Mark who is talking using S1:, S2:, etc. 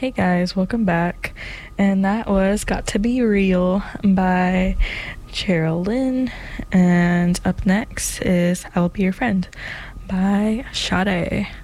S1: Hey guys, welcome back. And that was Got to Be Real by Cheryl Lynn. And up next is I Will Be Your Friend by Sade.